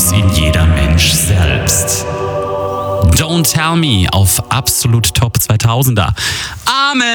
ist in jeder Mensch selbst. Don't Tell Me auf absolut Top 2000er.